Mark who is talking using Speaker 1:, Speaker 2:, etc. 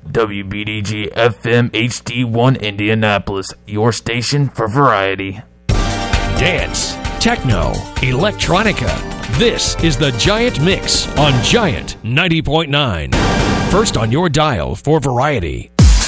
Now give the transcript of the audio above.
Speaker 1: WBDG FM HD1 Indianapolis, your station for variety.
Speaker 2: Dance, techno, electronica. This is the Giant Mix on Giant 90.9. First on your dial for variety.